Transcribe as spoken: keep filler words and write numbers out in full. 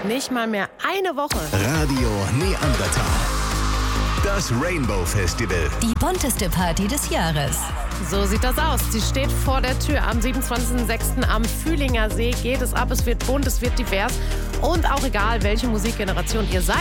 Nicht mal mehr eine Woche. Radio Neandertal. Das Rainbow Festival. Die bunteste Party des Jahres. So sieht das aus. Sie steht vor der Tür. Am siebenundzwanzigsten sechsten am Fühlinger See geht es ab. Es wird bunt, es wird divers. Und auch egal, welche Musikgeneration ihr seid.